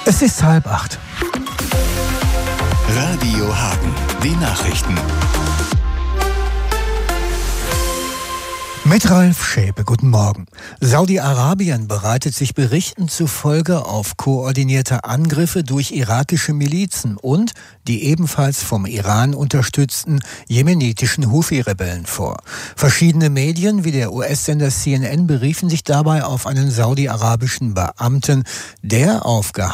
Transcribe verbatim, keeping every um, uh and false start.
Es ist halb acht. Radio Hagen, die Nachrichten. Mit Ralf Schäpe, guten Morgen. Saudi-Arabien bereitet sich Berichten zufolge auf koordinierte Angriffe durch irakische Milizen und die ebenfalls vom Iran unterstützten jemenitischen Houthi-Rebellen vor. Verschiedene Medien wie der U S-Sender C N N beriefen sich dabei auf einen saudi-arabischen Beamten, der auf